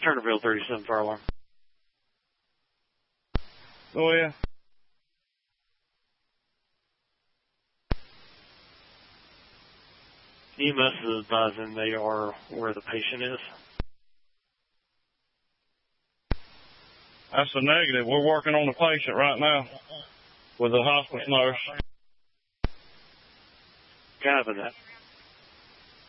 Turnerville 37 fire alarm. Oh, yeah. EMS is advising they are where the patient is. That's a negative. We're working on the patient right now with the hospice nurse. Copy that.